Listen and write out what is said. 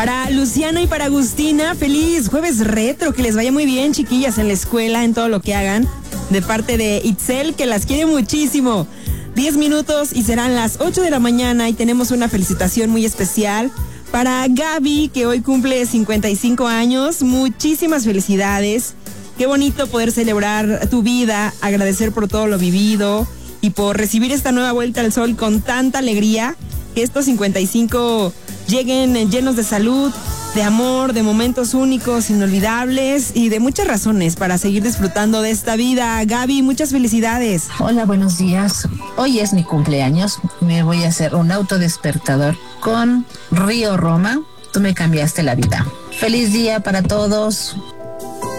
Para Luciano y para Agustina, feliz jueves retro, que les vaya muy bien, chiquillas, en la escuela, en todo lo que hagan. De parte de Itzel, que las quiere muchísimo. 10 minutos y serán las 8 de la mañana y tenemos una felicitación muy especial para Gaby, que hoy cumple 55 años. Muchísimas felicidades. Qué bonito poder celebrar tu vida, agradecer por todo lo vivido y por recibir esta nueva vuelta al sol con tanta alegría. Que estos 55 lleguen llenos de salud, de amor, de momentos únicos, inolvidables y de muchas razones para seguir disfrutando de esta vida. Gaby, muchas felicidades. Hola, buenos días. Hoy es mi cumpleaños. Me voy a hacer un autodespertador con Río Roma. Tú me cambiaste la vida. Feliz día para todos.